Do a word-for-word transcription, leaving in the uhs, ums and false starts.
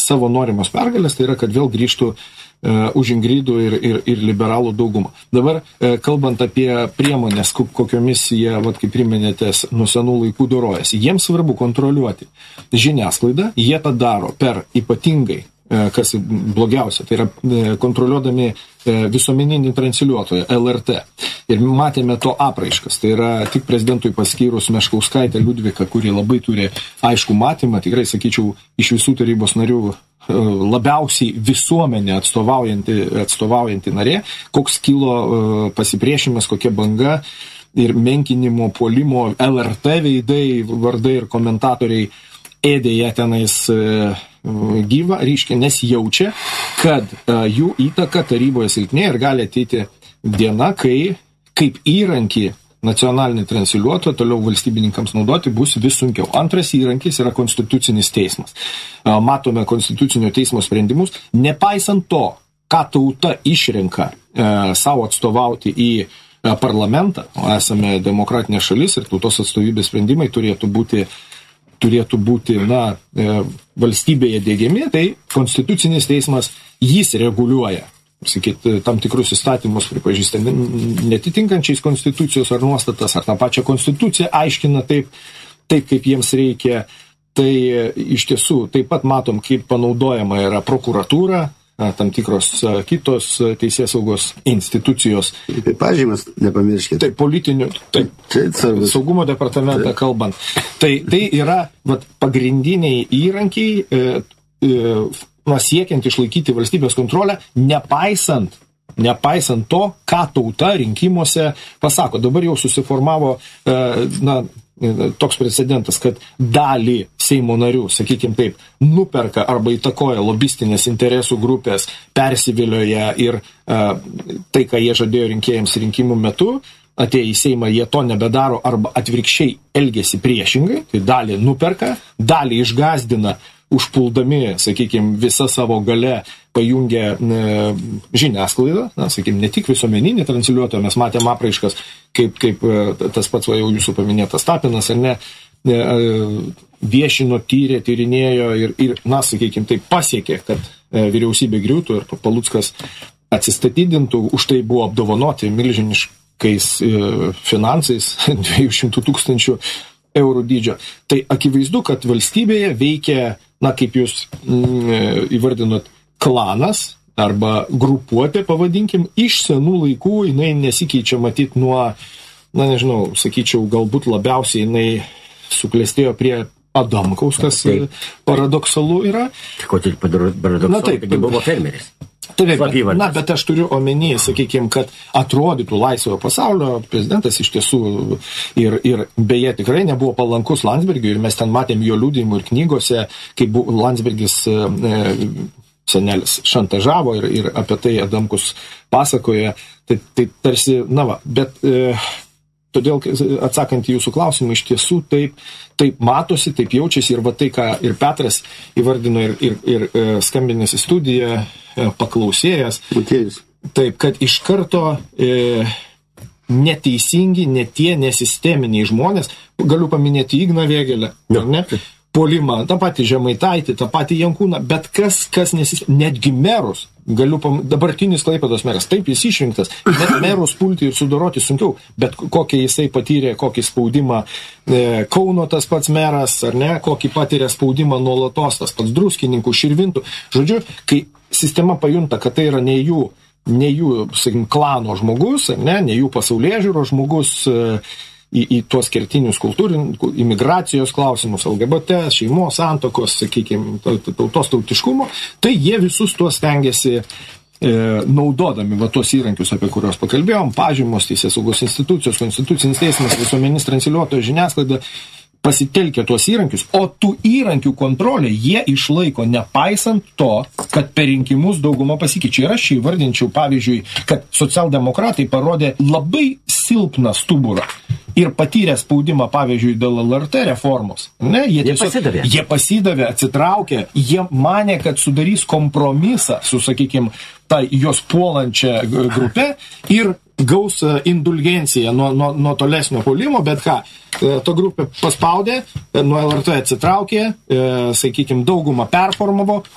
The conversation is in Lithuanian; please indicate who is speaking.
Speaker 1: savo norimos pergalės, tai yra, kad vėl grįžtų uh, už Ingridų ir, ir, ir liberalų daugumą. Dabar, uh, kalbant apie priemonės, kokiomis jie, vat, kaip priminėtės, nuo senų laikų dorojasi, jiems svarbu kontroliuoti žiniasklaidą, jie tą daro per ypatingai, kas blogiausia, tai yra kontroliuodami visuomeninį transliuotoją L R T. Ir matėme to apraiškas. Tai yra tik prezidentui paskyrus Meškauskaitę Liudviką, kuri labai turi aišku matymą, tikrai sakyčiau, iš visų tarybos narių labiausiai visuomenė atstovaujanti, atstovaujanti narė, koks kilo pasipriešimas, kokia banga ir menkinimo, puolimo L R T veidai, vardai ir komentatoriai ėdėje tenais gyva, ryškiai, nes jaučia, kad uh, jų įtaka taryboje silpnėja ir gali ateiti diena, kai kaip įrankį nacionalinį transliuotoją toliau valstybininkams naudoti bus vis sunkiau. Antras įrankis yra konstitucinis teismas. Uh, matome konstitucinio teismo sprendimus, nepaisant to, ką tauta išrenka uh, savo atstovauti į uh, parlamentą, esame demokratinė šalis ir tautos atstovybės sprendimai turėtų būti turėtų būti, na, valstybėje dėgiami, tai konstitucinis teismas jis reguliuoja, sakyt, tam tikrus įstatymus pripažįsta netitinkančiais konstitucijos ar nuostatas, ar tą pačią konstituciją aiškina taip, taip, kaip jiems reikia. Tai iš tiesų taip pat matom, kaip panaudojama yra prokuratūra, tam tikros kitos teisėsaugos institucijos.
Speaker 2: Tai pažymas, nepamirškite.
Speaker 1: Tai politinių, taip, saugumo departamentą kalbant. Tai, tai yra vat, pagrindiniai įrankiai, e, e, na, siekiant išlaikyti valstybės kontrolę, nepaisant, nepaisant to, ką tauta rinkimuose pasako. Dabar jau susiformavo, e, na, toks precedentas, kad dalį Seimo narių, sakykime taip, nuperka arba įtakoja lobistinės interesų grupės, persivilioja ir uh, tai, ką jie žadėjo rinkėjams rinkimų metu, atėję į Seimą, jie to nebedaro arba atvirkščiai elgesi priešingai, tai dalį nuperka, dalį išgazdina, užpuldami, sakykime, visą savo gale pajungia e, žiniasklaidą, na, sakykime, ne tik visuomeninį transliuotoją, mes matėm apraiškas, kaip, kaip e, tas pats va, jau jūsų paminėtas Tapinas, ar ne, e, viešino, tyrė, tyrinėjo ir, ir na, sakykime, tai pasiekė, kad e, vyriausybė griūtų ir Paluckas atsistatydintų, už tai buvo apdovanoti milžiniškais e, finansais, dviejų šimtų tūkstančių eurų dydžio. Tai akivaizdu, kad valstybėje veikia, na, kaip jūs mm, įvardinot, klanas arba grupuotė, pavadinkim, iš senų laikų, jinai nesikeičia matyt nuo, na, nežinau, sakyčiau, galbūt labiausiai jinai suklestėjo prie Adamkaus, kas taip. Paradoksalu yra.
Speaker 3: Kodėl paradoksalu, na, taip, kad buvo fermeris.
Speaker 1: Taip, na, bet aš turiu omenyje, sakykime, kad atrodytų laisvojo pasaulio prezidentas iš tiesų ir, ir beje tikrai nebuvo palankus Landsbergiui ir mes ten matėm jo liudijimų ir knygose, kaip buvo Landsbergis e, senelis šantažavo ir, ir apie tai Adamkus pasakoja, tai, tai tarsi, na va, bet e, todėl atsakant į jūsų klausimą, iš tiesų taip, taip matosi, taip jaučiasi ir va tai, ką ir Petras įvardino ir, ir, ir e, skambinęs į studiją, paklausėjas,
Speaker 2: Mutėjus.
Speaker 1: Taip, kad iš karto e, neteisingi, netie nesisteminiai žmonės, galiu paminėti Igną Vėgėlę, ne? Puolimą, tą patį Žemaitaitį, tą patį Jankūną, bet kas, kas nesis... netgi merus, galiu pam... dabartinis Klaipėdos meras, taip jis išrinktas, net merus pulti ir sudoroti sunkiau, bet kokį jisai patyrė, kokį spaudimą e, Kauno tas pats meras, ar ne, kokį patyrė spaudimą nuolatos, tas pats Druskininkų, Širvintų. Žodžiu, kai sistema pajunta, kad tai yra ne jų, ne jų, sakykim, klano žmogus, ar ne, ne jų pasaulėžiūros žmogus, e, į, į tuos kertinius kultūrinius, imigracijos klausimus, L G B T, šeimos, santokos, sakykime, tautos tautiškumo, tai jie visus tuos stengiasi e, naudodami va tuos įrankius, apie kuriuos pakalbėjom, pažymos, teisėsaugos institucijos, konstitucinis teismas, visuomeninis transliuotojas, žiniasklaida, pasitelkia tuos įrankius, o tų įrankių kontrolę jie išlaiko nepaisant to, kad per rinkimus dauguma pasikeičia. Ir aš įvardinčiau, pavyzdžiui, kad socialdemokratai parodė labai silpną stuburą ir patyrė spaudimą, pavyzdžiui, dėl L R T reformos. Ne, jie,
Speaker 3: jie,
Speaker 1: tiesiog,
Speaker 3: pasidavė.
Speaker 1: jie pasidavė, atsitraukė, jie manė, kad sudarys kompromisą su, sakykime, tą jos puolančią grupę ir gaus indulgenciją nuo, nuo, nuo tolesnio puolimo, bet ką, to grupė paspaudė, nuo L R T atsitraukė, sakykime, daugumą performavo,